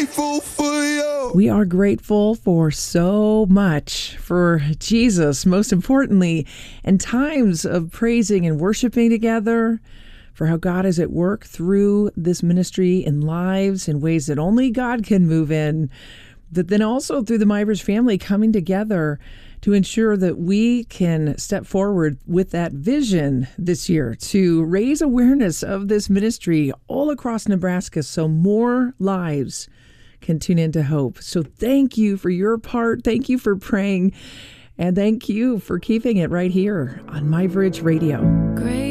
grateful for you. We are grateful for so much, for Jesus, most importantly, and times of praising and worshiping together, for how God is at work through this ministry in lives in ways that only God can move in, but then also through the Mivers family coming together to ensure that we can step forward with that vision this year to raise awareness of this ministry all across Nebraska so more lives can tune into hope. So thank you for your part. Thank you for praying. And thank you for keeping it right here on My Bridge Radio. Great.